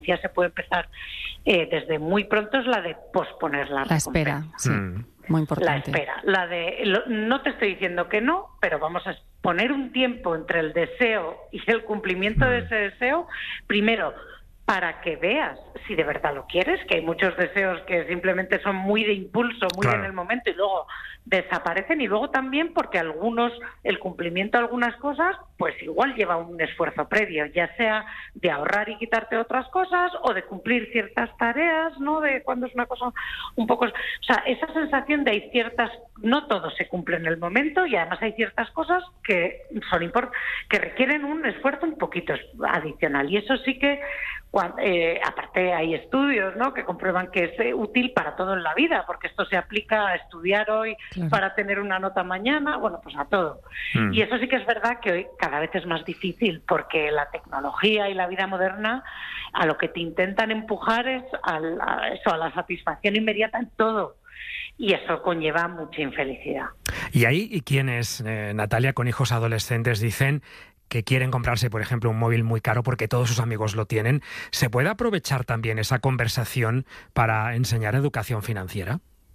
ya se puede empezar desde muy pronto, es la de posponer la espera, sí, muy importante. La espera, no te estoy diciendo que no, pero vamos a poner un tiempo entre el deseo y el cumplimiento de ese deseo, primero, para que veas si de verdad lo quieres, que hay muchos deseos que simplemente son muy de impulso, muy en el momento, y luego desaparecen, y luego también porque el cumplimiento de algunas cosas, pues igual lleva un esfuerzo previo, ya sea de ahorrar y quitarte otras cosas, o de cumplir ciertas tareas, ¿no? De cuando es una cosa un poco... O sea, esa sensación de hay ciertas... No todo se cumple en el momento, y además hay ciertas cosas que son que requieren un esfuerzo un poquito adicional, y eso sí que... aparte hay estudios, ¿no?, que comprueban que es útil para todo en la vida, porque esto se aplica a estudiar hoy para tener una nota mañana, bueno, pues a todo. Y eso sí que es verdad que hoy cada vez es más difícil, porque la tecnología y la vida moderna a lo que te intentan empujar es a la satisfacción inmediata en todo. Y eso conlleva mucha infelicidad. Y hay quienes, Natalia, con hijos adolescentes dicen que quieren comprarse, por ejemplo, un móvil muy caro porque todos sus amigos lo tienen. ¿Se puede aprovechar también esa conversación para enseñar educación financiera?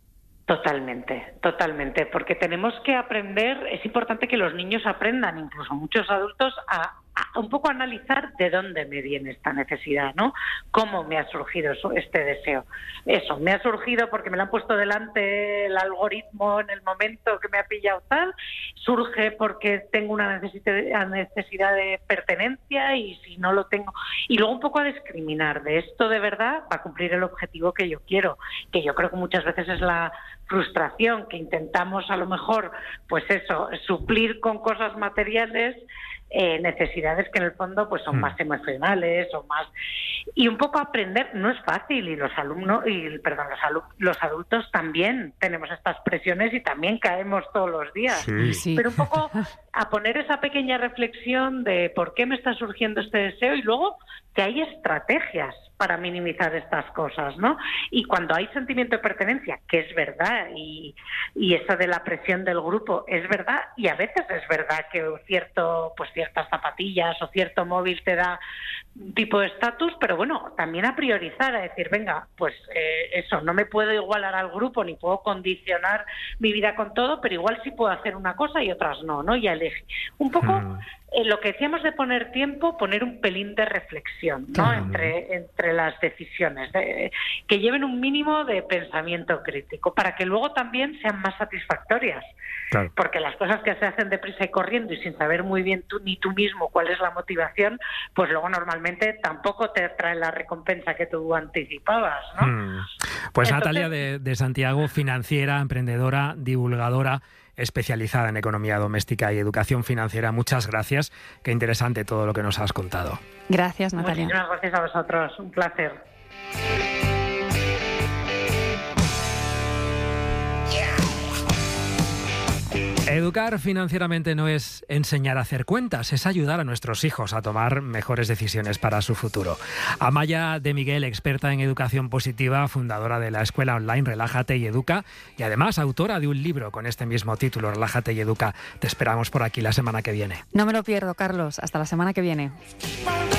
Totalmente, porque tenemos que aprender, es importante que los niños aprendan, incluso muchos adultos, a un poco analizar de dónde me viene esta necesidad, ¿no? ¿Cómo me ha surgido este deseo? Eso, me ha surgido porque me lo han puesto delante el algoritmo en el momento que me ha pillado tal, surge porque tengo una necesidad de pertenencia, y si no lo tengo... Y luego un poco a discriminar de esto de verdad va a cumplir el objetivo que yo quiero, que yo creo que muchas veces es la frustración, que intentamos a lo mejor, pues eso, suplir con cosas materiales necesidades que en el fondo pues son más emocionales o más, y un poco aprender no es fácil, y los adultos también tenemos estas presiones y también caemos todos los días, pero un poco a poner esa pequeña reflexión de por qué me está surgiendo este deseo, y luego que hay estrategias para minimizar estas cosas, ¿no? Y cuando hay sentimiento de pertenencia, que es verdad, y eso de la presión del grupo es verdad, y a veces es verdad que ciertas zapatillas o cierto móvil te da un tipo de estatus, pero bueno, también a priorizar, a decir, venga, pues eso, no me puedo igualar al grupo, ni puedo condicionar mi vida con todo, pero igual sí puedo hacer una cosa y otras no, y elegir. Un poco... lo que decíamos de poner tiempo, poner un pelín de reflexión, ¿no? Entre las decisiones, que lleven un mínimo de pensamiento crítico, para que luego también sean más satisfactorias. Claro. Porque las cosas que se hacen deprisa y corriendo y sin saber muy bien tú mismo cuál es la motivación, pues luego normalmente tampoco te traen la recompensa que tú anticipabas, ¿no? Pues entonces, Natalia de Santiago, financiera, emprendedora, divulgadora, especializada en economía doméstica y educación financiera. Muchas gracias. Qué interesante todo lo que nos has contado. Gracias, Natalia. Muchísimas gracias a vosotros. Un placer. Educar financieramente no es enseñar a hacer cuentas, es ayudar a nuestros hijos a tomar mejores decisiones para su futuro. Amaya de Miguel, experta en educación positiva, fundadora de la escuela online Relájate y Educa, y además autora de un libro con este mismo título, Relájate y Educa. Te esperamos por aquí la semana que viene. No me lo pierdo, Carlos. Hasta la semana que viene.